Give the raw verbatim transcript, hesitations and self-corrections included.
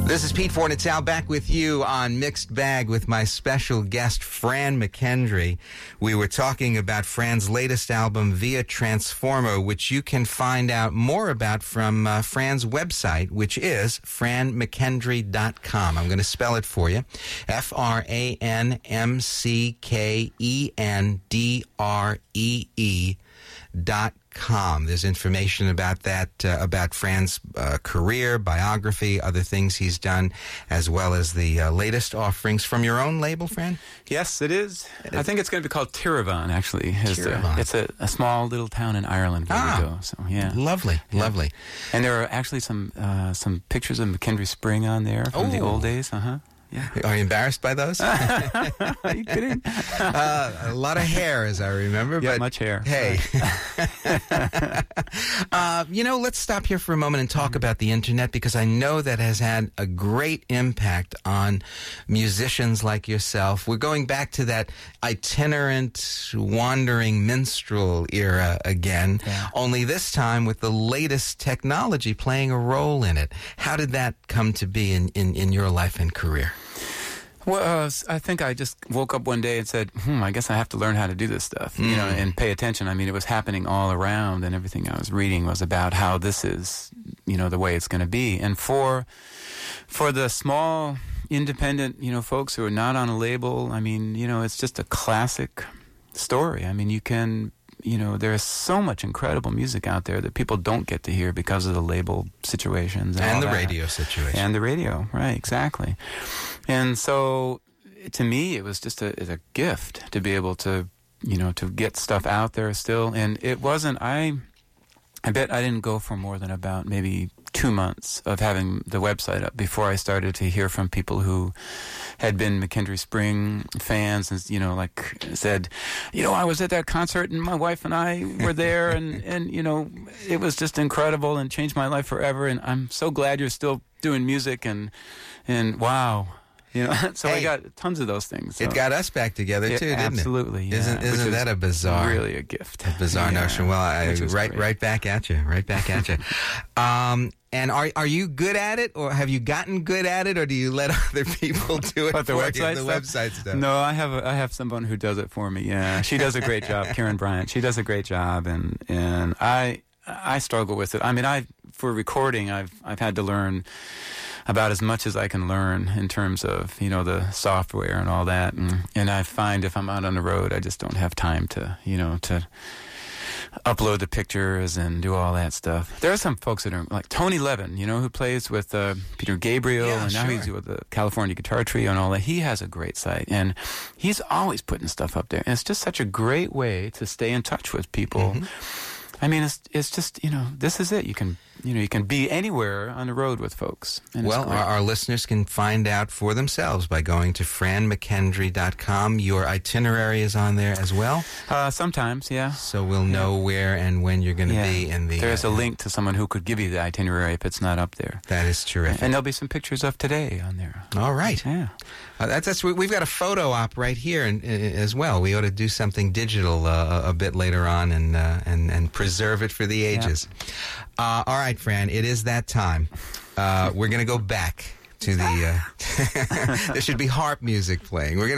This is Pete Fornatale back with you on Mixed Bag with my special guest, Fran McKendry. We were talking about Fran's latest album, Via Transformo, which you can find out more about from uh, Fran's website, which is fran mckendry dot com. I'm going to spell it for you. F R A N M C K E N D R E E dot com. There's information about that, uh, about Fran's uh, career, biography, other things he's done, as well as the uh, latest offerings from your own label, Fran? Yes, it is. I think it's going to be called Tirravon, actually. It's, Tirravon. A, it's a, a small little town in Ireland where ah, we go. So, yeah. Lovely, yeah. lovely. And there are actually some uh, some pictures of McKendry Spring on there from oh. the old days. Uh-huh. Yeah. Are you embarrassed by those? Are you kidding? Uh, a lot of hair, as I remember. Yeah, but much hair. Hey. uh, you know, let's stop here for a moment and talk mm-hmm. about the Internet, because I know that has had a great impact on musicians like yourself. We're going back to that itinerant, wandering minstrel era again, yeah. only this time with the latest technology playing a role in it. How did that come to be in, in, in your life and career? Well, uh, I think I just woke up one day and said, hmm, I guess I have to learn how to do this stuff, mm. you know, and pay attention. I mean, it was happening all around, and everything I was reading was about how this is, you know, the way it's going to be. And for for the small, independent, you know, folks who are not on a label, I mean, you know, it's just a classic story. I mean, you can... You know, there's so much incredible music out there that people don't get to hear because of the label situations. And, and all the that. radio situation. And the radio, right, exactly. And so, to me, it was just a, it's a gift to be able to, you know, to get stuff out there still. And it wasn't, I, I bet I didn't go for more than about maybe two months of having the website up before I started to hear from people who had been McKendry Spring fans and, you know, like said, you know, I was at that concert and my wife and I were there and, and, you know, it was just incredible and changed my life forever. And I'm so glad you're still doing music and, and wow. You know, so hey, I got tons of those things. So. It got us back together too, it, didn't absolutely, it? Absolutely, yeah. Isn't isn't that a bizarre? Really a gift. A bizarre yeah. notion. Well, I, right great. right back at you. Right back at you. um, and are are you good at it, or have you gotten good at it, or do you let other people do it? But the for website you, the stuff? website stuff. No, I have a, I have someone who does it for me. Yeah, she does a great job. Karen Bryant. She does a great job, and and I I struggle with it. I mean, I for recording, I've I've had to learn about as much as I can learn in terms of, you know, the software and all that. And, and I find if I'm out on the road, I just don't have time to, you know, to upload the pictures and do all that stuff. There are some folks that are, like Tony Levin, you know, who plays with uh, Peter Gabriel, yeah, and now sure. he's with the California Guitar Trio and all that. He has a great site, and he's always putting stuff up there. And it's just such a great way to stay in touch with people. Mm-hmm. I mean, it's it's just, you know, this is it. You can, you know, you can be anywhere on the road with folks. And well, our, our listeners can find out for themselves by going to fran mckendry dot com. Your itinerary is on there as well? Uh, sometimes, yeah. So we'll know yeah. where and when you're going to yeah. be in the... There's uh, a link to someone who could give you the itinerary if it's not up there. That is terrific. And there'll be some pictures of today on there. All right. Yeah. Uh, that's, that's we've got a photo op right here in, in, as well. We ought to do something digital uh, a bit later on and uh, and and preserve it for the ages. Yeah. Uh, all right, Fran, it is that time. Uh, we're going to go back to the. Uh, there should be harp music playing. We're going.